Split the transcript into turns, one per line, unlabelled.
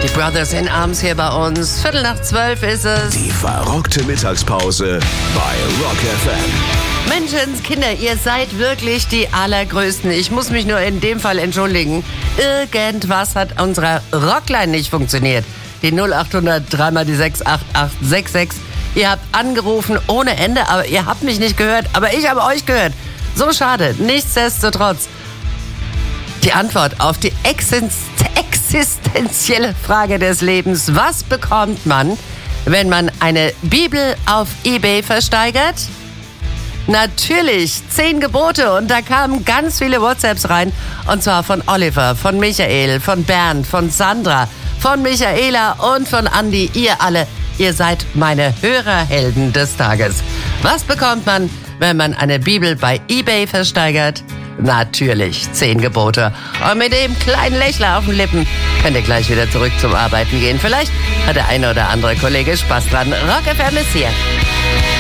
Die Brothers in Arms hier bei uns. 11:45 ist es.
Die verrockte Mittagspause bei Rock FM.
Menschenskinder, ihr seid wirklich die Allergrößten. Ich muss mich nur in dem Fall entschuldigen. Irgendwas hat unserer Rockline nicht funktioniert. Die 0800 3 die 68866. Ihr habt angerufen ohne Ende, aber ihr habt mich nicht gehört. Aber ich habe euch gehört. So schade. Nichtsdestotrotz. Die Antwort auf die existenzielle Frage des Lebens. Was bekommt man, wenn man eine Bibel auf eBay versteigert? Natürlich 10 Gebote, und da kamen ganz viele WhatsApps rein, und zwar von Oliver, von Michael, von Bernd, von Sandra, von Michaela und von Andi. Ihr alle, ihr seid meine Hörerhelden des Tages. Was bekommt man, wenn man eine Bibel bei eBay versteigert? Natürlich 10 Gebote. Und mit dem kleinen Lächler auf den Lippen könnt ihr gleich wieder zurück zum Arbeiten gehen. Vielleicht hat der eine oder andere Kollege Spaß dran. Rock FM ist hier.